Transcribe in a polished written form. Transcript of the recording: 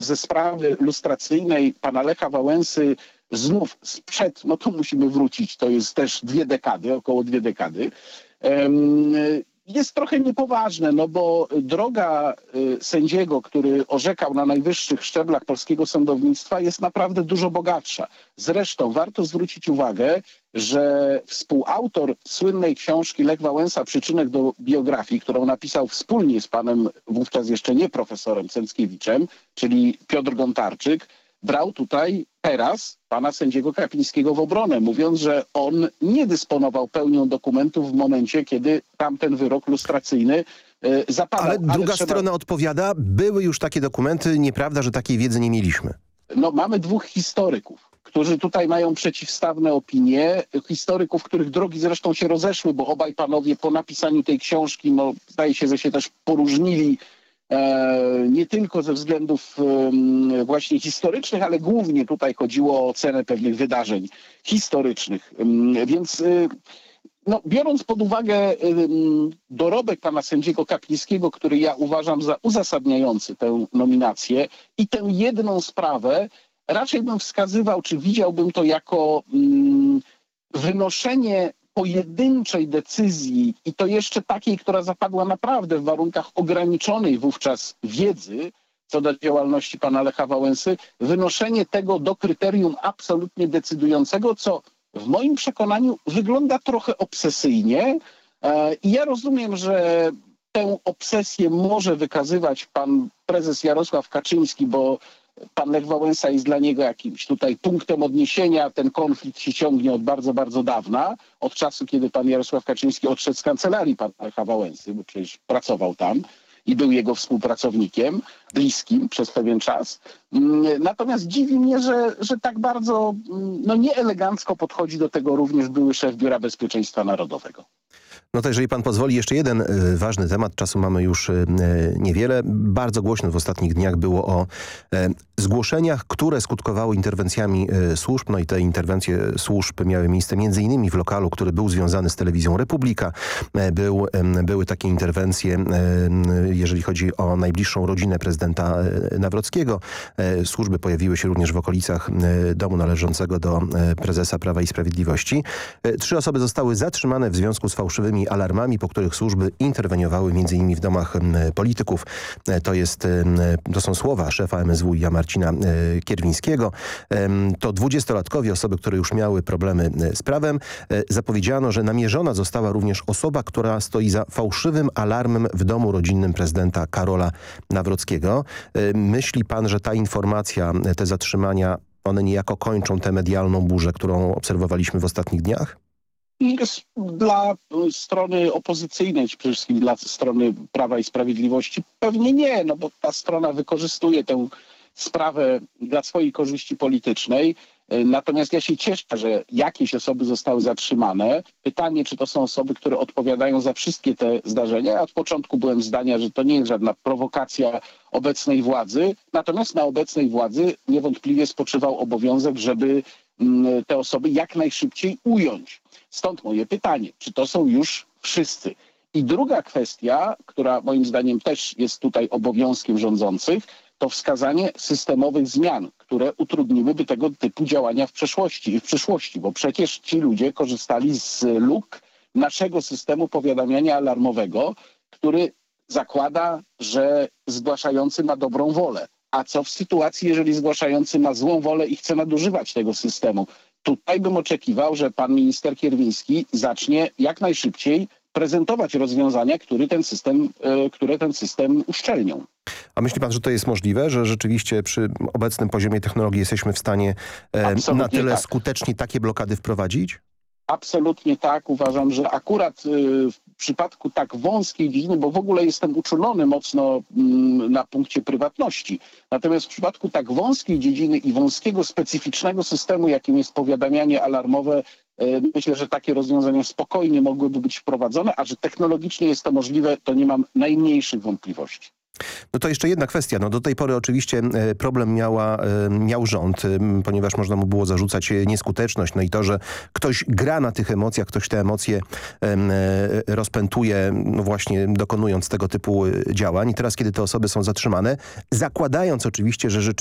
ze sprawy lustracyjnej pana Lecha Wałęsy znów sprzed, no to musimy wrócić, to jest też 2 dekady, około 2 dekady, jest trochę niepoważne, no bo droga sędziego, który orzekał na najwyższych szczeblach polskiego sądownictwa, jest naprawdę dużo bogatsza. Zresztą warto zwrócić uwagę, że współautor słynnej książki Lech Wałęsa Przyczynek do biografii, którą napisał wspólnie z panem wówczas jeszcze nie profesorem Cęckiewiczem, czyli Piotr Gontarczyk, brał tutaj teraz pana sędziego Kapińskiego w obronę, mówiąc, że on nie dysponował pełnią dokumentów w momencie, kiedy tamten wyrok lustracyjny zapadał. Ale druga strona odpowiada, były już takie dokumenty, nieprawda, że takiej wiedzy nie mieliśmy. No, mamy 2 historyków, którzy tutaj mają przeciwstawne opinie, historyków, których drogi zresztą się rozeszły, bo obaj panowie po napisaniu tej książki, no zdaje się, że się też poróżnili, nie tylko ze względów właśnie historycznych, ale głównie tutaj chodziło o ocenę pewnych wydarzeń historycznych. Więc no, biorąc pod uwagę dorobek pana sędziego Kapińskiego, który ja uważam za uzasadniający tę nominację i tę jedną sprawę, raczej bym wskazywał, czy widziałbym to jako wynoszenie pojedynczej decyzji i to jeszcze takiej, która zapadła naprawdę w warunkach ograniczonej wówczas wiedzy co do działalności pana Lecha Wałęsy, wynoszenie tego do kryterium absolutnie decydującego, co w moim przekonaniu wygląda trochę obsesyjnie i ja rozumiem, że tę obsesję może wykazywać pan prezes Jarosław Kaczyński, bo pan Lech Wałęsa jest dla niego jakimś tutaj punktem odniesienia. Ten konflikt się ciągnie od bardzo, bardzo dawna. Od czasu, kiedy pan Jarosław Kaczyński odszedł z kancelarii pana Lecha Wałęsy, bo przecież pracował tam i był jego współpracownikiem bliskim przez pewien czas. Natomiast dziwi mnie, że tak bardzo nieelegancko podchodzi do tego również były szef Biura Bezpieczeństwa Narodowego. No to jeżeli pan pozwoli, jeszcze jeden ważny temat. Czasu mamy już niewiele. Bardzo głośno w ostatnich dniach było o zgłoszeniach, które skutkowały interwencjami służb. No i te interwencje służb miały miejsce m.in. w lokalu, który był związany z telewizją Republika. Były takie interwencje, jeżeli chodzi o najbliższą rodzinę prezydenta Nawrockiego. Służby pojawiły się również w okolicach domu należącego do prezesa Prawa i Sprawiedliwości. 3 osoby zostały zatrzymane w związku z fałszywymi alarmami, po których służby interweniowały m.in. w domach polityków. To są słowa szefa MSWiA Marcina Kierwińskiego. To 20-latkowie, osoby, które już miały problemy z prawem. Zapowiedziano, że namierzona została również osoba, która stoi za fałszywym alarmem w domu rodzinnym prezydenta Karola Nawrockiego. Myśli pan, że ta informacja, te zatrzymania, one niejako kończą tę medialną burzę, którą obserwowaliśmy w ostatnich dniach? Dla strony opozycyjnej, czy przede wszystkim dla strony Prawa i Sprawiedliwości pewnie nie, no bo ta strona wykorzystuje tę sprawę dla swojej korzyści politycznej. Natomiast ja się cieszę, że jakieś osoby zostały zatrzymane. Pytanie, czy to są osoby, które odpowiadają za wszystkie te zdarzenia. Ja od początku byłem zdania, że to nie jest żadna prowokacja obecnej władzy. Natomiast na obecnej władzy niewątpliwie spoczywał obowiązek, żeby te osoby jak najszybciej ująć. Stąd moje pytanie, czy to są już wszyscy? I druga kwestia, która moim zdaniem też jest tutaj obowiązkiem rządzących, to wskazanie systemowych zmian, które utrudniłyby tego typu działania w przeszłości i w przyszłości, bo przecież ci ludzie korzystali z luk naszego systemu powiadamiania alarmowego, który zakłada, że zgłaszający ma dobrą wolę. A co w sytuacji, jeżeli zgłaszający ma złą wolę i chce nadużywać tego systemu? Tutaj bym oczekiwał, że pan minister Kierwiński zacznie jak najszybciej prezentować rozwiązania, które ten system uszczelnią. A myśli pan, że to jest możliwe, że rzeczywiście przy obecnym poziomie technologii jesteśmy w stanie na tyle skutecznie takie blokady wprowadzić? Absolutnie tak. Uważam, że akurat w przypadku tak wąskiej dziedziny, bo w ogóle jestem uczulony mocno na punkcie prywatności. Natomiast w przypadku tak wąskiej dziedziny i wąskiego, specyficznego systemu, jakim jest powiadamianie alarmowe, myślę, że takie rozwiązania spokojnie mogłyby być wprowadzone, a że technologicznie jest to możliwe, to nie mam najmniejszych wątpliwości. No to jeszcze jedna kwestia. No do tej pory oczywiście problem miał rząd, ponieważ można mu było zarzucać nieskuteczność. No i to, że ktoś gra na tych emocjach, ktoś te emocje rozpętuje, no właśnie dokonując tego typu działań. I teraz, kiedy te osoby są zatrzymane, zakładając oczywiście, że